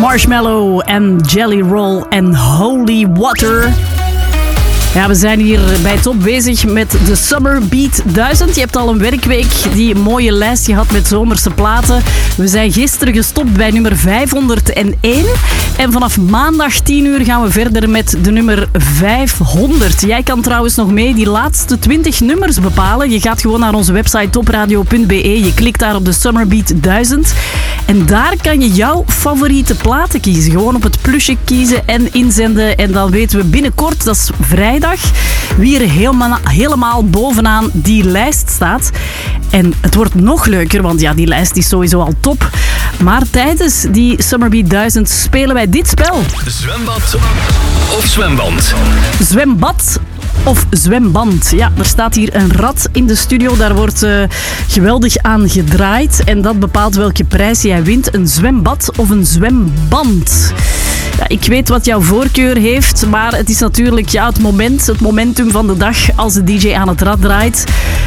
Marshmallow en Jelly Roll en Holy Water. Ja, we zijn hier bij Top bezig met de Summer Beat 1000. Je hebt al een werkweek die mooie lijst gehad met zomerse platen. We zijn gisteren gestopt bij nummer 501. En vanaf maandag 10 uur gaan we verder met de nummer 500. Jij kan trouwens nog mee die laatste 20 nummers bepalen. Je gaat gewoon naar onze website topradio.be. Je klikt daar op de Summer Beat 1000. En daar kan je jouw favoriete platen kiezen. Gewoon op het plusje kiezen en inzenden. En dan weten we binnenkort, dat is vrijdag, wie er helemaal bovenaan die lijst staat. En het wordt nog leuker, want ja, die lijst is sowieso al top. Maar tijdens die Summer Beat 1000 spelen wij dit spel. Zwembad of zwemband? Zwembad of zwemband. Ja, er staat hier een rad in de studio. Daar wordt geweldig aan gedraaid. En dat bepaalt welke prijs jij wint. Een zwembad of een zwemband. Ja, ik weet wat jouw voorkeur heeft, maar het is natuurlijk het momentum van de dag als de DJ aan het rad draait.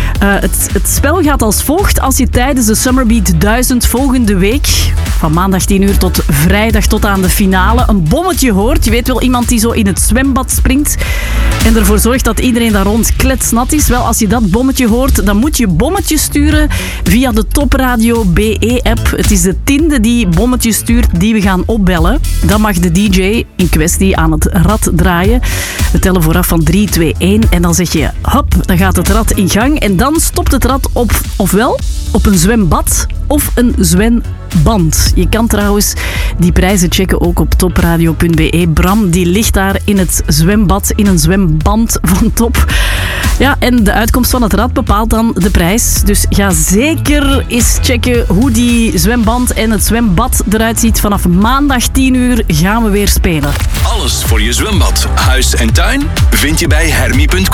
Het spel gaat als volgt. Als je tijdens de Summer Beat 1000 volgende week, van maandag 10 uur tot vrijdag tot aan de finale, een bommetje hoort. Je weet wel, iemand die zo in het zwembad springt en ervoor zorgt dat iedereen daar rond kletsnat is. Wel, als je dat bommetje hoort, dan moet je bommetje sturen via de Topradio BE-app. Het is de 10e die bommetje stuurt, die we gaan opbellen. Dan mag de DJ in kwestie aan het rad draaien. We tellen vooraf van 3, 2, 1 en dan zeg je hop, dan gaat het rad in gang en dan stopt het rad ofwel op een zwembad of een zwemband. Je kan trouwens die prijzen checken ook op topradio.be. Bram, die ligt daar in het zwembad, in een zwemband van Top. Ja, en de uitkomst van het rad bepaalt dan de prijs. Dus ga zeker eens checken hoe die zwemband en het zwembad eruit ziet. Vanaf maandag 10 uur gaan we weer spelen. Alles voor je zwembad, huis en tuin vind je bij Hermie.com.